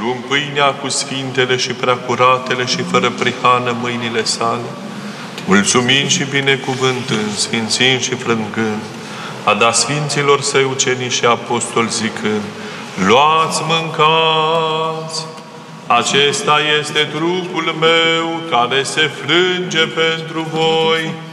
luând pâinea cu sfintele și preacuratele și fără prihană mâinile sale, mulțumind și binecuvântând, sfințind și frângând, a dat sfinților săi ucenici și apostoli zicând: luați, mâncați! Acesta este trupul meu care se frânge pentru voi.